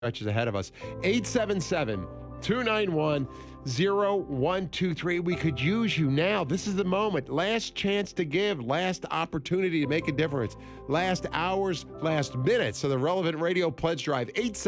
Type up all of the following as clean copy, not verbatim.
stretches ahead of us. 877-291-0123. We could use you now. This is the moment. Last chance to give. Last opportunity to make a difference. Last hours, last minutes of the Relevant Radio Pledge Drive.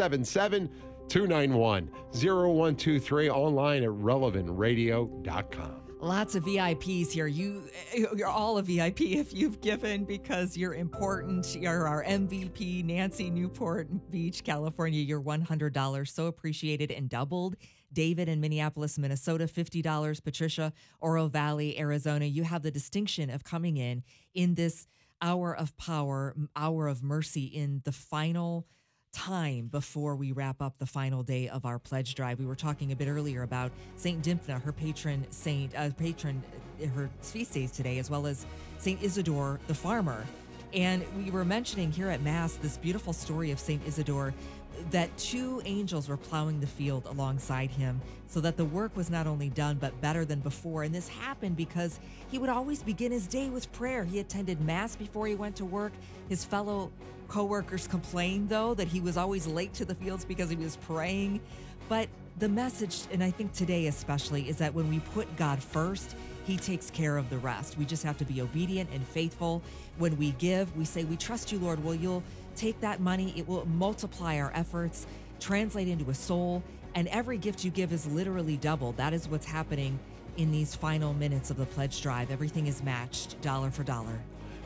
877-291-0123. Online at relevantradio.com. Lots of VIPs here. You're all a VIP if you've given because you're important. You're our MVP, Nancy, Newport Beach, California. You're $100. So appreciated and doubled. David in Minneapolis, Minnesota, $50. Patricia, Oro Valley, Arizona. You have the distinction of coming in this hour of power, hour of mercy in the final time before we wrap up the final day of our pledge drive. We were talking a bit earlier about Saint Dymphna, her patron saint, her feast days today, as well as Saint Isidore the farmer. And we were mentioning here at Mass this beautiful story of Saint Isidore, that two angels were plowing the field alongside him so that the work was not only done but better than before. And this happened because he would always begin his day with prayer. He attended Mass before he went to work. His fellow co-workers complained, though, that he was always late to the fields because he was praying. But the message, and I think today especially, is that when we put God first, he takes care of the rest. We just have to be obedient and faithful. When we give, we say, we trust you, Lord. Well, you'll take that money. It will multiply our efforts, translate into a soul, and every gift you give is literally doubled. That is what's happening in these final minutes of the pledge drive. Everything is matched dollar for dollar.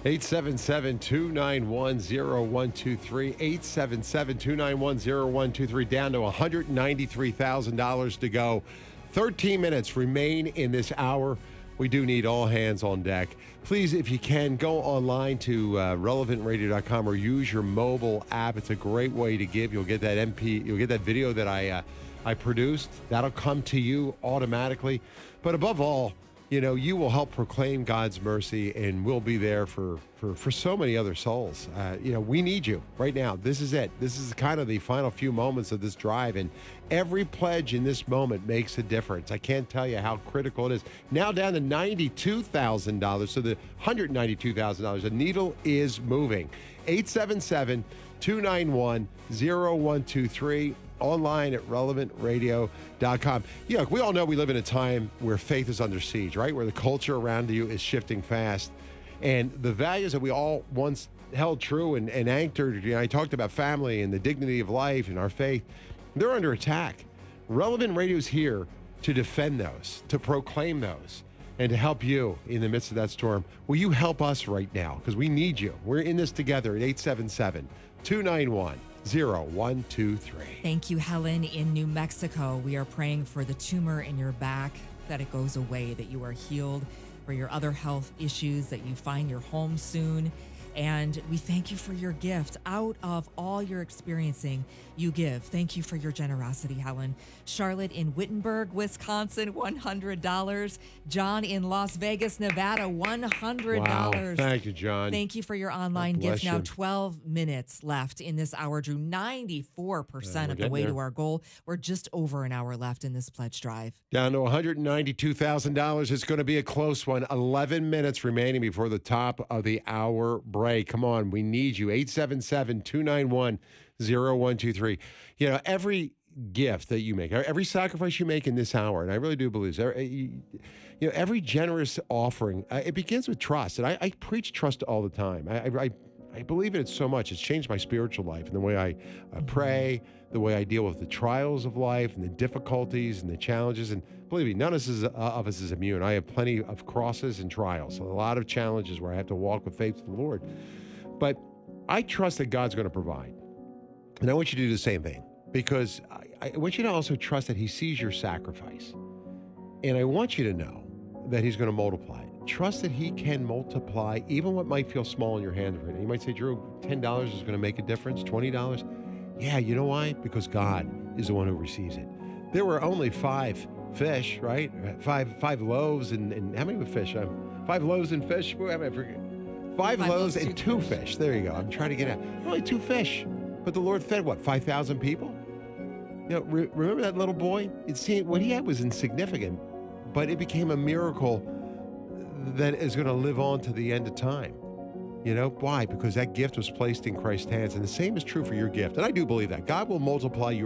877-291-0123. 877-291-0123. Down to $193,000 to go. 13 minutes remain in this hour. We do need all hands on deck. Please, if you can, go online to relevantradio.com or use your mobile app. It's a great way to give. You'll get that you'll get that video that I produced. That'll come to you automatically. But above all, you will help proclaim God's mercy, and we'll be there for so many other souls. We need you right now. This is it. This is kind of the final few moments of this drive, and every pledge in this moment makes a difference. I can't tell you how critical it is. Now down to $92,000, so the $192,000. The needle is moving. 877-291-0123. Online at relevantradio.com. We all know we live in a time where faith is under siege, right? Where the culture around you is shifting fast. And the values that we all once held true and anchored, I talked about family and the dignity of life and our faith, they're under attack. Relevant Radio is here to defend those, to proclaim those, and to help you in the midst of that storm. Will you help us right now? Because we need you. We're in this together at 877-291-0123. Thank you, Helen, in New Mexico. We are praying for the tumor in your back, that it goes away, that you are healed, for your other health issues, that you find your home soon. And we thank you for your gift. Out of all you're experiencing, you give. Thank you for your generosity, Helen. Charlotte in Wittenberg, Wisconsin, $100. John in Las Vegas, Nevada, $100. Wow. Thank you, John. Thank you for your online gift. Now 12 minutes left in this hour, Drew. 94% of the way to our goal. We're just over an hour left in this pledge drive. Down to $192,000. It's going to be a close one. 11 minutes remaining before the top of the hour break. Come on, we need you. 877-291-0123. Every gift that you make, every sacrifice you make in this hour, and I really do believe this, every generous offering, it begins with trust. And I preach trust all the time. I believe in it so much. It's changed my spiritual life and the way I pray, the way I deal with the trials of life and the difficulties and the challenges. And believe me, none of us is immune. I have plenty of crosses and trials, a lot of challenges where I have to walk with faith to the Lord. But I trust that God's going to provide. And I want you to do the same thing, because I want you to also trust that he sees your sacrifice. And I want you to know that he's going to multiply it. Trust that he can multiply even what might feel small in your hands right now. You might say, Drew, $10 is going to make a difference, $20. Yeah, you know why? Because God is the one who receives it. There were only 5 fish, right? Five loaves and how many fish? 5 loaves and fish? I forget. 5 loaves and 2 fish. There you go. I'm trying to get out. Only 2 fish. But the Lord fed, 5,000 people? Remember that little boy? What he had was insignificant, but it became a miracle that is going to live on to the end of time. You know, why? Because that gift was placed in Christ's hands. And the same is true for your gift. And I do believe that God will multiply your